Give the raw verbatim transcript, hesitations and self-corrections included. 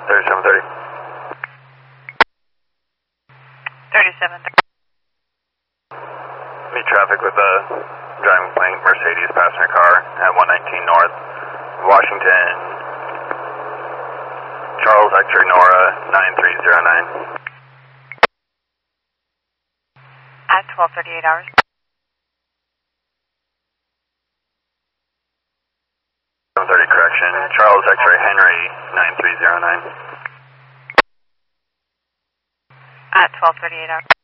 thirty-seven thirty. thirty-seven thirty. Meet traffic with a driving plane Mercedes passenger car at one nineteen North, Washington, Charles X-ray Nora nine three zero nine. At twelve thirty-eight hours. seven thirty correction, Charles X-ray Henry nine three zero nine. At twelve thirty-eight hours.